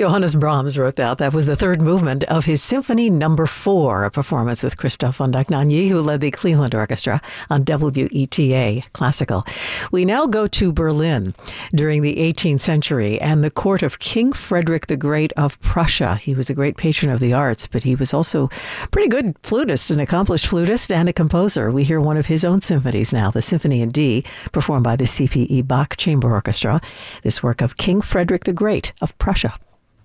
Johannes Brahms wrote that. That was the third movement of his Symphony Number 4, a performance with Christoph von Dohnanyi, who led the Cleveland Orchestra on WETA Classical. We now go to Berlin during the 18th century and the court of King Frederick the Great of Prussia. He was a great patron of the arts, but he was also a pretty good flutist, an accomplished flutist and a composer. We hear one of his own symphonies now, the Symphony in D, performed by the CPE Bach Chamber Orchestra. This work of King Frederick the Great of Prussia.